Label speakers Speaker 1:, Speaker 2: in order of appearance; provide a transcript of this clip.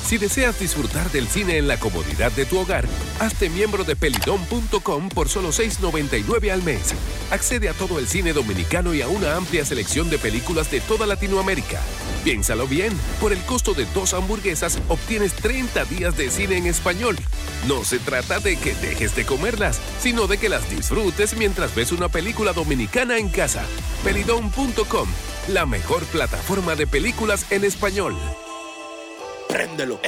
Speaker 1: Si deseas disfrutar del cine en la comodidad de tu hogar, hazte miembro de Pelidom.com por solo $6.99 al mes. Accede a todo el cine dominicano y a una amplia selección de películas de toda Latinoamérica. Piénsalo bien, por el costo de 2 hamburguesas obtienes 30 días de cine en español. No se trata de que dejes de comerlas, sino de que las disfrutes mientras ves una película dominicana en casa. Pelidom.com, la mejor plataforma de películas en español.
Speaker 2: Préndelo.